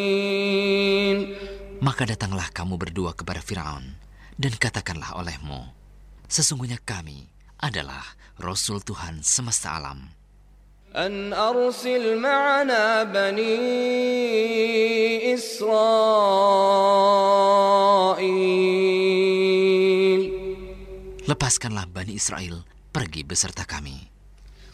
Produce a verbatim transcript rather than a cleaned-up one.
Maka datanglah kamu berdua kepada Firaun dan katakanlah olehmu, sesungguhnya kami adalah Rasul Tuhan semesta alam. An arsil ma'ana bani Israel. Lepaskanlah Bani Israel pergi beserta kami.